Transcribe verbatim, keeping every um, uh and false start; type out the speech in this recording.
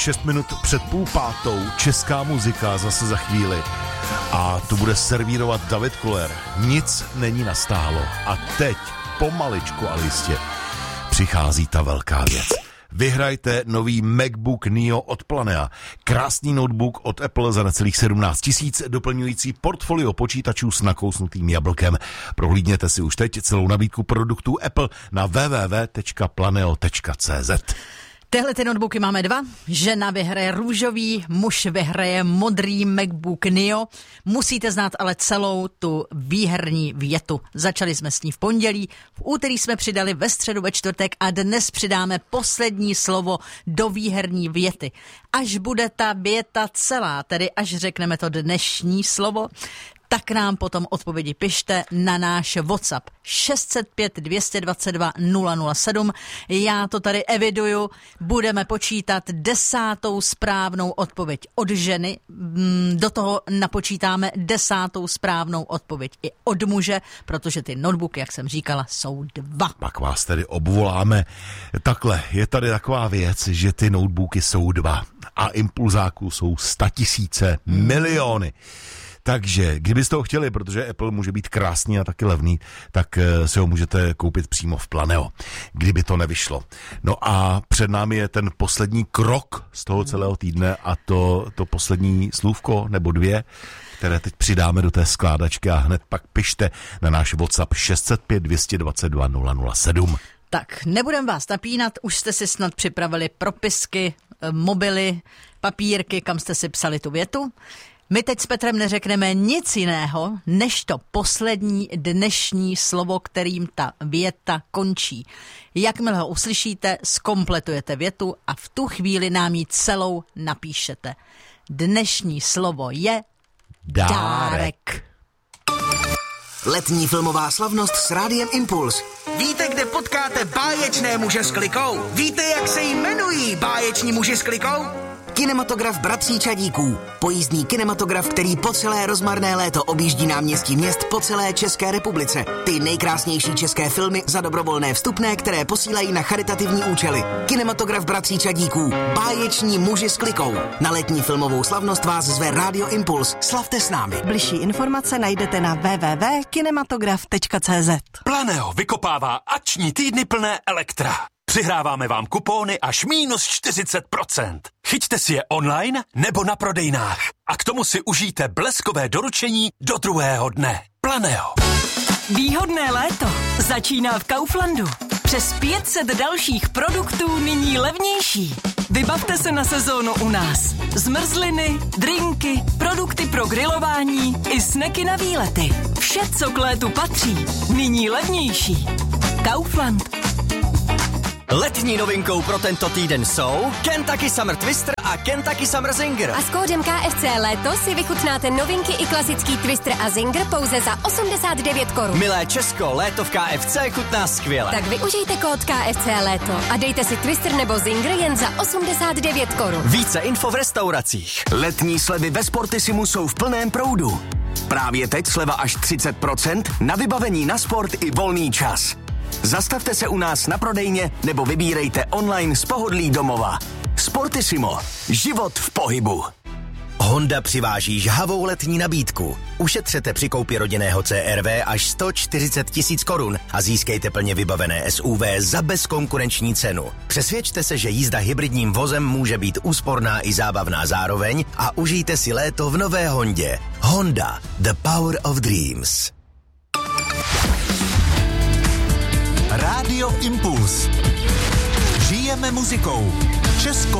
šest minut před půl pátou, česká muzika zase za chvíli. A tu bude servírovat David Kuller. Nic není nastálo. A teď, pomaličku, ale jistě, přichází ta velká věc. Vyhrajte nový MacBook Neo od Planea. Krásný notebook od Apple za necelých sedmnáct tisíc, doplňující portfolio počítačů s nakousnutým jablkem. Prohlídněte si už teď celou nabídku produktů Apple na w w w tečka planeo tečka c z. Tyhle ty notebooky máme dva. Žena vyhraje růžový, muž vyhraje modrý MacBook Neo. Musíte znát ale celou tu výherní větu. Začali jsme s ní v pondělí, v úterý jsme přidali, ve středu, ve čtvrtek a dnes přidáme poslední slovo do výherní věty. Až bude ta věta celá, tedy až řekneme to dnešní slovo, tak nám potom odpovědi pište na náš WhatsApp šest set pět dvě dvacet dva nula nula sedm. Já to tady eviduju, budeme počítat desátou správnou odpověď od ženy, do toho napočítáme desátou správnou odpověď i od muže, protože ty notebooky, jak jsem říkala, jsou dva. Pak vás tedy obvoláme. Takhle, je tady taková věc, že ty notebooky jsou dva a impulzáků jsou statisíce, miliony. Takže, kdybyste ho chtěli, protože Apple může být krásný a taky levný, tak si ho můžete koupit přímo v Planeo, kdyby to nevyšlo. No a před námi je ten poslední krok z toho celého týdne a to, to poslední slůvko nebo dvě, které teď přidáme do té skládačky a hned pak pište na náš WhatsApp šest set pět dvě dvacet dva nula nula sedm. Tak, nebudem vás napínat, už jste si snad připravili propisky, mobily, papírky, kam jste si psali tu větu. My teď s Petrem neřekneme nic jiného, než to poslední dnešní slovo, kterým ta věta končí. Jakmile ho uslyšíte, zkompletujete větu a v tu chvíli nám ji celou napíšete. Dnešní slovo je dárek. dárek. Letní filmová slavnost s Rádiem Impuls. Víte, kde potkáte báječné muže s klikou? Víte, jak se jmenují báječní muži s klikou? Kinematograf Bratří Čadíků. Pojízdný kinematograf, který po celé rozmarné léto objíždí náměstí měst po celé České republice. Ty nejkrásnější české filmy za dobrovolné vstupné, které posílají na charitativní účely. Kinematograf Bratří Čadíků. Báječní muži s klikou. Na letní filmovou slavnost vás zve Rádio Impuls. Slavte s námi. Bližší informace najdete na w w w tečka kinematograf tečka c z. Planeo vykopává akční týdny plné elektra. Přihráváme vám kupóny až mínus čtyřicet procent. Chyťte si je online nebo na prodejnách. A k tomu si užijte bleskové doručení do druhého dne. Planeo. Výhodné léto začíná v Kauflandu. Přes pět set dalších produktů nyní levnější. Vybavte se na sezónu u nás. Zmrzliny, drinky, produkty pro grilování i sneky na výlety. Vše, co k létu patří, nyní levnější. Kaufland. Letní novinkou pro tento týden jsou Kentucky Summer Twister a Kentucky Summer Zinger. A s kódem K F C Léto si vychutnáte novinky i klasický Twister a Zinger pouze za osmdesát devět korun. Milé Česko, léto v K F C chutná skvěle. Tak využijte kód K F C Léto a dejte si Twister nebo Zinger jen za osmdesát devět korun. Více info v restauracích. Letní slevy ve Sportisimu jsou v plném proudu. Právě teď sleva až třicet procent na vybavení na sport i volný čas. Zastavte se u nás na prodejně nebo vybírejte online z pohodlí domova. Sportissimo. Život v pohybu. Honda přiváží žhavou letní nabídku. Ušetřete při koupi rodinného C R V až sto čtyřicet tisíc korun a získejte plně vybavené S U V za bezkonkurenční cenu. Přesvědčte se, že jízda hybridním vozem může být úsporná i zábavná zároveň a užijte si léto v nové Hondě. Honda. The Power of Dreams. Rádio Impuls. Žijeme muzikou. Česko